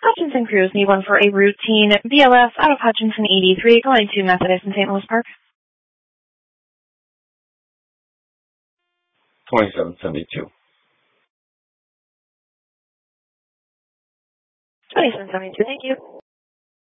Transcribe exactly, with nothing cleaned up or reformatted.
Hutchinson Crews need one for a routine B L S out of Hutchinson eighty-three going to Methodist in Saint Louis Park. twenty-seven seventy-two. twenty-seven seventy-two, thank you.